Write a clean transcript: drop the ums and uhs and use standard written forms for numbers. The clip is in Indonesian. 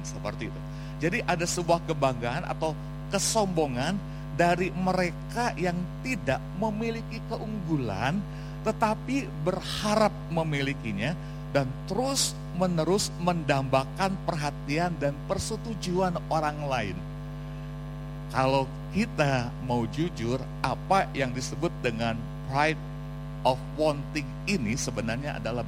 seperti itu. Jadi ada sebuah kebanggaan atau kesombongan dari mereka yang tidak memiliki keunggulan, tetapi berharap memilikinya dan terus menerus mendambakan perhatian dan persetujuan orang lain. Kalau kita mau jujur, apa yang disebut dengan pride of wanting ini sebenarnya adalah